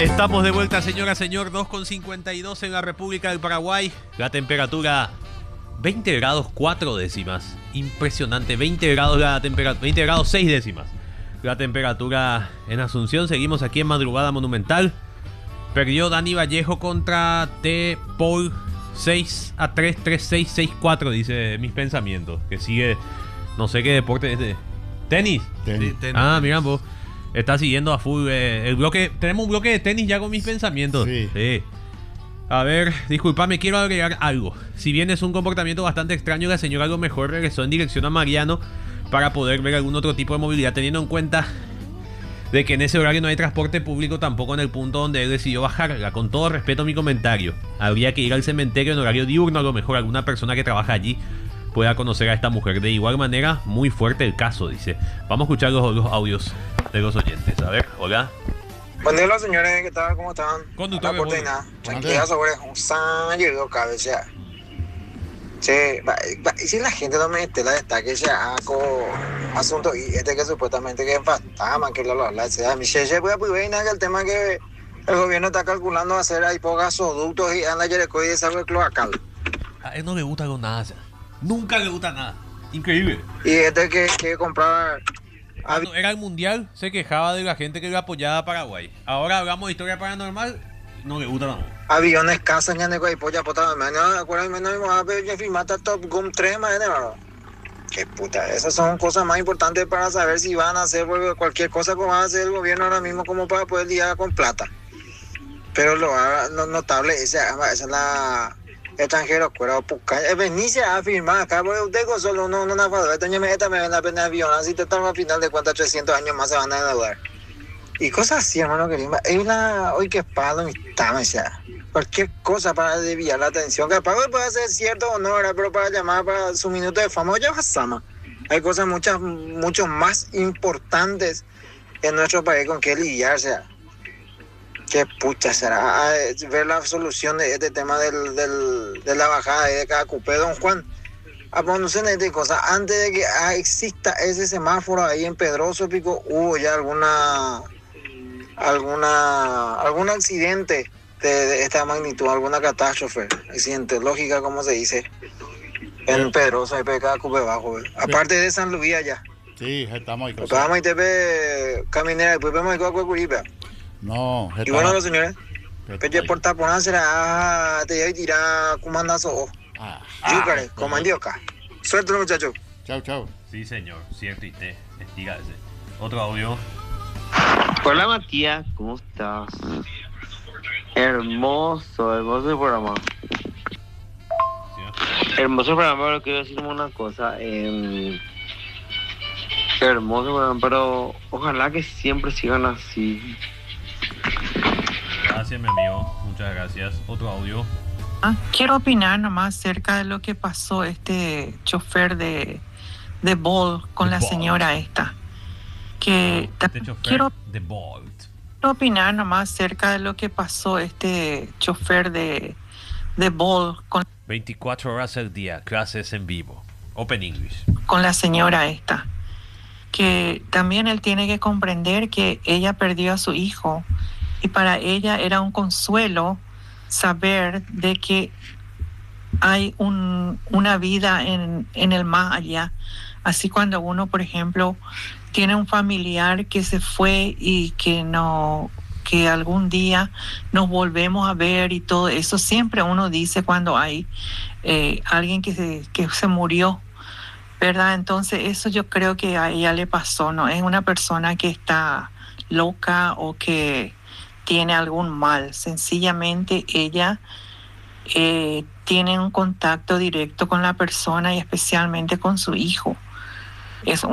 Estamos de vuelta, señora, señor, 2:52 en la República del Paraguay. La temperatura 20 grados 4 décimas. Impresionante, 20 grados la temperatura, 20 grados 6 décimas. La temperatura en Asunción. Seguimos aquí en Madrugada Monumental. Perdió Dani Vallejo contra T. Paul 6-3, 3-6, 6-4, dice mis pensamientos. Que sigue, no sé qué deporte es de... ¿Tenis? Tenis. Ah, mira vos. Está siguiendo a full el bloque. Tenemos un bloque de tenis ya con mis pensamientos. Sí. A ver, disculpame, quiero agregar algo. Si bien es un comportamiento bastante extraño, la señora a lo mejor regresó en dirección a Mariano para poder ver algún otro tipo de movilidad, teniendo en cuenta de que en ese horario no hay transporte público, tampoco en el punto donde él decidió bajarla. Con todo respeto a mi comentario, habría que ir al cementerio en horario diurno. A lo mejor alguna persona que trabaja allí pueda conocer a esta mujer. De igual manera, muy fuerte el caso, dice. Vamos a escuchar los audios de los oyentes. A ver, hola. Buen día, los señores, ¿qué tal? ¿Cómo están? Conductor, tranquila sobre un sangue cabeza. Che, y si la gente no me la destaque ese asunto y este que supuestamente que es fantasma, que la sea mi cheche, voy a poder que el tema que el gobierno está calculando hacer ahí por gasoductos y anda Yerecoy y desagüe cloacal. A él no le gusta con nada, o sea. Nunca le gusta nada. Increíble. Y este que compraba... Cuando era el mundial, se quejaba de la gente que le apoyaba a Paraguay. Ahora hablamos de historia paranormal, no le gusta nada. Aviones cazan ya de polla potado, me acuerdo menos me filmata Top Gun 3, ¿no? Qué puta, esas son cosas más importantes para saber si van a hacer cualquier cosa que va a hacer el gobierno ahora mismo como para poder lidiar con plata. Pero lo notable esa es la extranjero, cuero, venirse a firmar acá, porque usted solo no falta, esta me ven la pena de avión, así te están a final de cuentas 300 años más se van a endeudar. Y cosas así, hermano querido, hay una, hoy que espada, o sea, cualquier cosa para desviar la atención, capaz puede ser cierto o no, ¿verdad? Pero para llamar para su minuto de fama, ya basama. Hay cosas mucho más importantes en nuestro país con que lidiar, o sea. Qué pucha será ver la solución de este tema de la bajada de cada cupé, don Juan. Aponusen de cosas. Antes de que exista ese semáforo ahí en Pedroso Pico, hubo ya algún accidente de esta magnitud, alguna catástrofe, accidente lógica, como se dice, en Pedroso, ahí cada cupé bajo. Aparte de San Luis allá. Sí, estamos ahí. Vamos a ir caminera, después vamos a ir a Cuecuripa. No, y bueno, los señores, peche por taponar será te voy a tirar comandazo. Yúcare, comandioca. Suerte, muchachos. Chau. Sí, señor, cierto, y te dígase. Otro audio. Hola, Matías, ¿cómo estás? Hermoso programa. Hermoso programa, pero quiero decirme una cosa. Hermoso programa, pero ojalá que siempre sigan así. Gracias, mi amigo. Muchas gracias. Otro audio. Quiero opinar nomás acerca de lo que pasó este chofer de Bolt con la señora esta. Quiero opinar nomás acerca de lo que pasó este chofer de Bolt con 24 horas al día, clases en vivo. Open English. Con la señora esta. Que también él tiene que comprender que ella perdió a su hijo. Y para ella era un consuelo saber de que hay una vida en el más allá. Así cuando uno, por ejemplo, tiene un familiar que se fue y que algún día nos volvemos a ver y todo eso, siempre uno dice cuando hay alguien que se murió, ¿verdad? Entonces eso yo creo que a ella le pasó, no es una persona que está loca o que tiene algún mal, sencillamente ella tiene un contacto directo con la persona y especialmente con su hijo. Es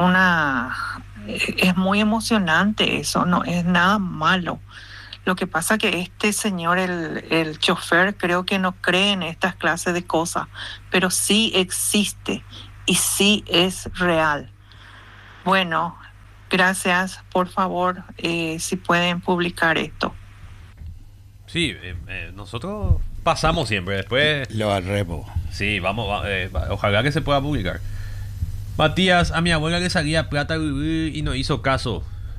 muy emocionante eso, no es nada malo. Lo que pasa que este señor, el chofer, creo que no cree en estas clases de cosas, pero sí existe y sí es real. Bueno, gracias, por favor, si pueden publicar esto. Sí, nosotros pasamos siempre, después... Lo haremos. Sí, ojalá que se pueda publicar. Matías, a mi abuela le salía plata y no hizo caso.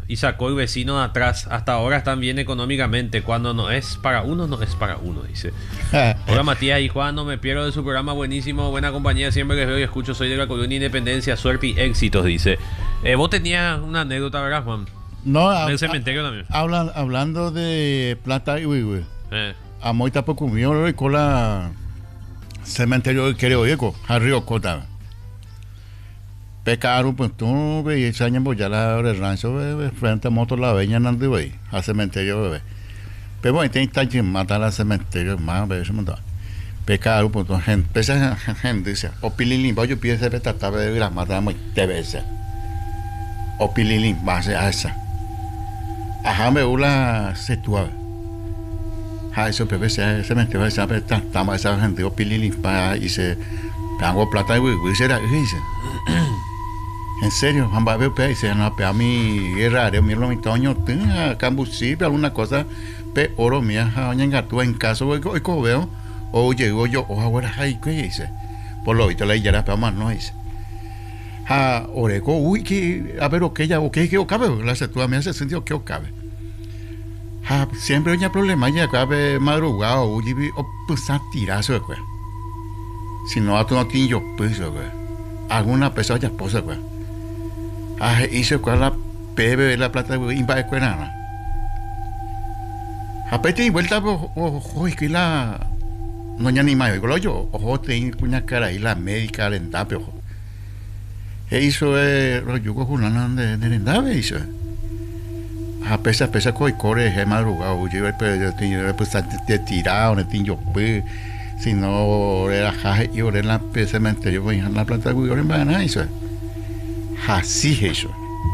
y sacó el vecino de atrás. Hasta ahora están bien económicamente. Cuando no es para uno, no es para uno, dice. Hola Matías y Juan, no me pierdo de su programa buenísimo, buena compañía, siempre les veo y escucho, soy de la colonia Independencia, suerte y éxitos, dice. Vos tenías una anécdota, ¿verdad, Juan? No, Del cementerio también. hablando de plata y güey. A moita poco mío y con la cementerio de Quereoyeco, Harry Cota. Pecaron, pues tú veías años ya la de rancho, frente a moto la veña nandi güey, al cementerio bebé. Pero bueno, tiene que matar al cementerio, más bebé, se montó. Pecaron, pues gente, esa gente dice, o pililín, yo pienso que trataba de ir a matar muy de veces. O pililín, va a ser esa. Ajá, me ula se tuave. Ah, eso pepe se cementerio, esa trataba esa gente, o pililín, para y se pagó plata y güey, será, dice. En serio, Juan veo pe dice, no, pe a mí es raro, mi toño, tenga combustible, alguna cosa, pe oro mía, oña engatúa en caso, hoy veo, o llego yo, o ahora, ay, ¿qué dice? Por lo visto, la ya pe más no dice. Ah, oreco, uy, que, a ver, ok, ya, ok, que cabe, la sectura mía se sintió que cabe. Ah, siempre hay problema, ya cabe madrugado, uy, o pues a tirazo, güey. Si no, a tu no tienes yo, pues, güey. Alguna persona ya esposa, güey. Ah, hizo con la PB la plata de imba de cuerana. Apete y vuelta, ojo, y que la. No ya ni más, yo, ojo, te una cara y la médica alendape, ojo. E hizo los yugos junanan de alendape, hizo. A pesar coi core, es madrugado, yo tenía pues tirado, no tenía yo, pues. Si no, era jaje y ahora en la cementerio, voy a la planta de Guillermo en Banana, eso. Así es eso.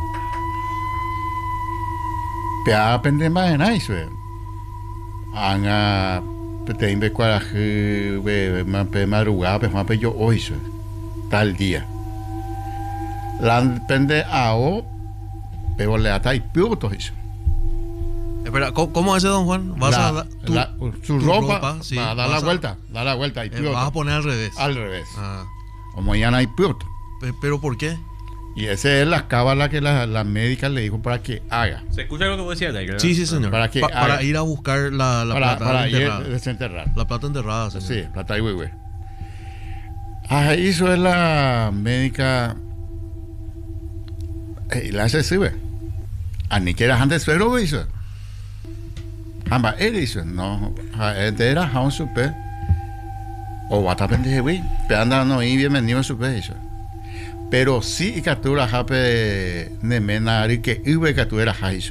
Pero aprender más en eso. Anga, te inve cuaraje, madrugada, pero más yo hoy eso. Tal día. La depende a o, pero le ata y piutos eso. Espera, ¿cómo hace don Juan? ¿Vas a dar su ropa? Sí, va a dar la vuelta y piutos. Vas a poner al revés. Al revés. Ah. Como ya no hay piutos. ¿Pero por qué? Y esa es la cábala que la médica le dijo para que haga. ¿Se escucha lo que vos decías, ¿verdad? Sí, señor. Para ir a buscar la plata para enterrada. Ir a desenterrar. La plata enterrada, señor. Sí, plata y güey. Eso es la médica. La hace así, güey. A ni que era antes suelo, güey. Amba, él hizo, no. Era a un super. O va a estar pendejo, güey. Pero anda, no, y bienvenido a super, eso. Pero sí y captura jape nemenari que iba captura jaiso.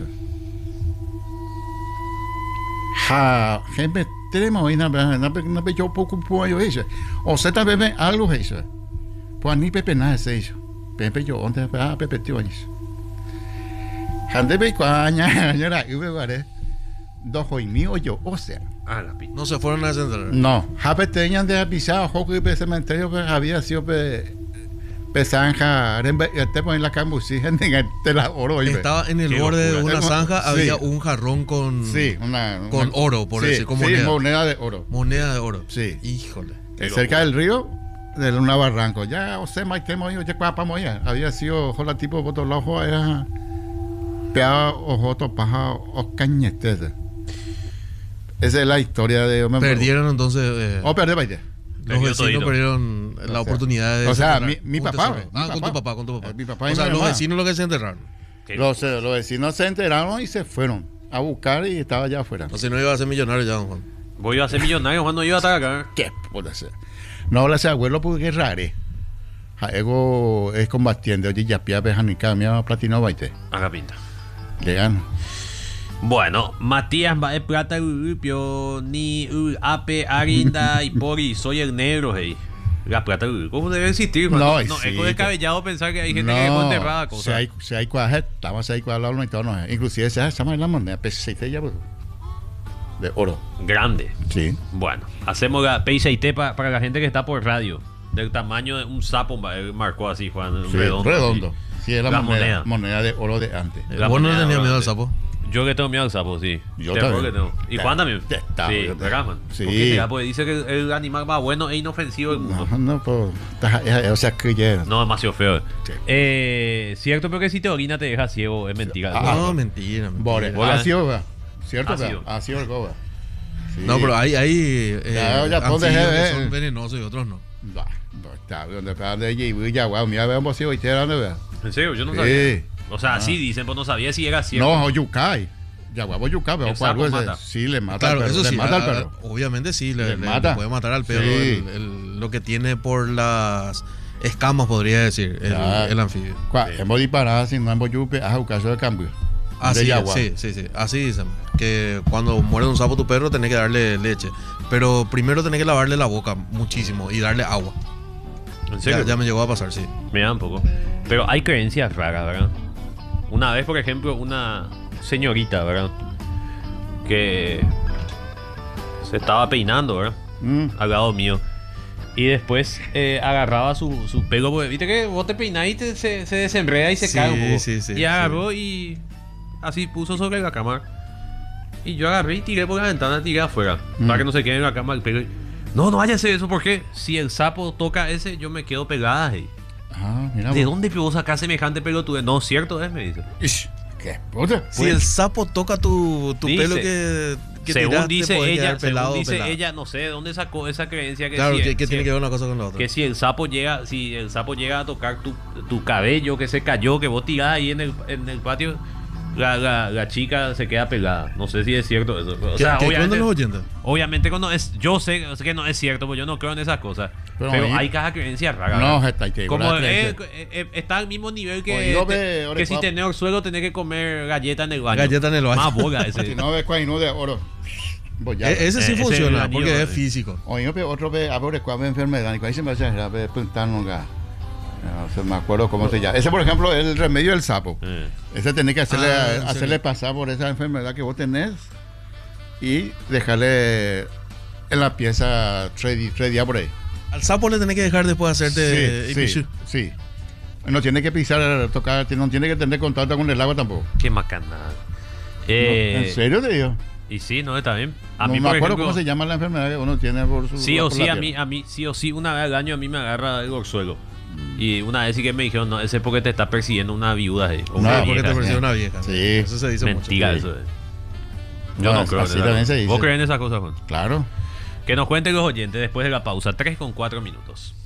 Ja, gente tenemos hoy na yo poco yo eso. O sea también algo eso. Pues ni pepe nada es eso. Pepe yo onde pepe tío eso. Jande be cuaña, era iba vale. Dos hoy mío yo, o sea. No se fueron a desenterrar. No, jape tenían de avisar, ojo que cementerio había sido zanja, te ponen la cambucí, te la oro. Estaba en el borde de una zanja, sí. Había un jarrón con, sí, con oro, por decir, con moneda. Sí, moneda de oro. Moneda de oro. Sí. Híjole. Cerca del río, de una barranco. Ya, o sea, más que moyo, ya para moya. Había sido, jola tipo, boto el ojo, era pea, ojo, paja, o cañetes. Esa es la historia de. Perdieron entonces. Perdí, vaya. Los vecinos perdieron la oportunidad de. O sea, mi papá. Con tu papá. Mi papá o sea, los vecinos lo que se enterraron. Los vecinos se enteraron y se fueron a buscar y estaba allá afuera. O si no iba a ser millonario ya, don Juan. Voy a ser millonario, Juan, no iba a estar acá. ¿Qué puede ser? No habla ese abuelo porque es raro. Ego es combatiente. Oye, ya pia pejanica, mi platino baite. Haga pinta. Llegan. Bueno, Matías va de plata Urupio, ni Ape, Arinda y Pori, soy el negro, hey. La plata ¿cómo debe existir? No, es descabellado pensar que hay gente no, que dejó enterrada cosas. Si hay cuajet, estamos ahí cuadrados y todo, no. Inclusive se llama la moneda, P6T ya, de oro. Grande. Sí. Bueno, hacemos la P6T para la gente que está por radio. Del tamaño de un sapo, marcó así, Juan. Sí, redondo. Así. Sí, es la moneda de oro de antes. ¿Vos no tenías miedo al sapo? Yo que tengo miedo al sapo, sí. Yo Te también. juro que tengo. Y Juan también. Está, Sí, yo ¿verdad, man? Sí. Porque dice que el animal más bueno e inofensivo del mundo. No, pues. O sea, que ya. No, demasiado feo. Sí. Cierto, pero que si te orina te deja ciego, es mentira. No, mentira. Bore, Bueno. ácido, ¿verdad? ¿Cierto? Ácido. Ácido el coba. Sí. No, pero hay Ya, anfibios ponte, que son venenosos y otros no. No, está, donde para de allí, ya, wow, mira, veamos si hoy te dan, ¿verdad? ¿En serio? Yo no Sí. sabía. O sea, así dicen, pues no sabía si era cierto. No, yucay. Ya, guapo, yucay, pero El sapo cuál mata. sí le mata Claro, al perro. eso sí. Le mata al perro. Obviamente sí, le mata. puede matar al perro Sí. lo que tiene por las escamas, podría decir, el anfibio. Hemos disparado sin no hemos yupe, un caso de cambio. Así, de agua. sí. Así dicen. Que cuando muere un sapo tu perro tenés que darle leche. Pero primero tenés que lavarle la boca muchísimo y darle agua. ¿En serio? Ya me llegó a pasar, sí. Me da un poco. Pero hay creencias raras, ¿verdad? Una vez, por ejemplo, una señorita, ¿verdad? Que se estaba peinando, ¿verdad? Al lado mío. Y después agarraba su pelo, porque viste que vos te peinás y se desenreda y se Sí, cae un poco. sí, y agarró y así puso sobre la cama. Y yo agarré y tiré por la ventana, tiré afuera. Para que no se quede en la cama el pelo. No vaya a hacer eso porque si el sapo toca ese, yo me quedo pegada ahí. Mira. ¿De dónde vos sacás semejante pelotude? No, cierto es, me dice. Ish, ¿qué puta? Si el sapo toca tu Dice, pelo que según tiraste, dice podés ella, quedar pelado, según dice pelado. ella, no sé de dónde sacó esa creencia que Claro, si que tiene que ver una cosa con la otra. que si el sapo llega a tocar tu cabello que se cayó, que vos tirás ahí en el patio, la chica se queda pegada. No sé si es cierto eso. O sea, ¿Qué cuentan los oyentes? obviamente yo sé que no es cierto, porque yo no creo en esas cosas. Pero hay cada creencia rara. No, ¿verdad? está que Como está al mismo nivel que si tenés suelo tenés que comer galleta en el baño. Galleta en el baño. Más boga ese. Si no ves cuál no de oro. Ese sí ese funciona, anillo, porque es físico. Oye, otro ve, a ver cuál enfermedad, y cuál se me hace puntar nunca. No sé, me acuerdo cómo se llama. Ese, por ejemplo, es el remedio del sapo. Ese tenés que hacerle pasar por esa enfermedad que vos tenés y dejarle en la pieza 3 días por ahí. Al sapo le tenés que dejar después de hacerte Sí. No tiene que pisar, tocar, no tiene que tener contacto con el agua tampoco. Qué macana. ¿En serio te digo? Y sí, no, está bien. No me acuerdo cómo se llama la enfermedad que uno tiene por su. Sí o por sí, la a mí, sí o sí, una vez al año a mí me agarra el orzuelo. Y una vez sí que me dijeron, no, ese es porque te está persiguiendo una viuda. O una porque vieja, te persigue sí. una vieja. Sí. Eso se dice Mentira mucho. eso. Yo no creo en así esas también se cosas. dice. ¿Vos crees en esas cosas, Juan? Claro. Que nos cuenten los oyentes después de la pausa. 3 con 4 minutos.